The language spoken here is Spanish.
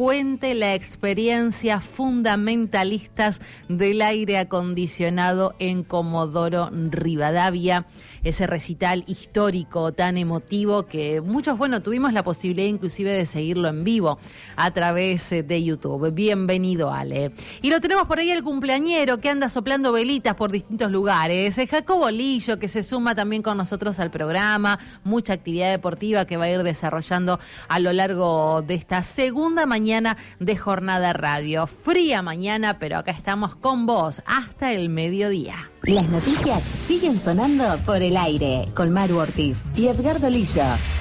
cuente la experiencia fundamentalistas del aire acondicionado en Comodoro Rivadavia. Ese recital histórico tan emotivo que muchos, tuvimos la posibilidad inclusive de seguirlo en vivo a través de YouTube. Bienvenido, Ale. Y lo tenemos por ahí el cumpleañero que anda soplando velitas por distintos lugares. Jacobo Lillo, que se suma también con nosotros al programa. Mucha actividad deportiva que va a ir desarrollando a lo largo de esta segunda mañana de Jornada Radio. Fría mañana, pero acá estamos con vos hasta el mediodía. Las noticias siguen sonando por el aire con Maru Ortiz y Edgardo Lillo.